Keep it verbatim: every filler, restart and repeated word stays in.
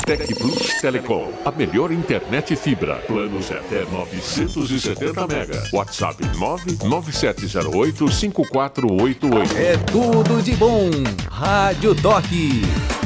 Tec Plus Telecom, a melhor internet fibra. Planos até novecentos e setenta mega. WhatsApp nove nove sete zero oito cinco quatro oito oito. É tudo de bom. Rádio Toque.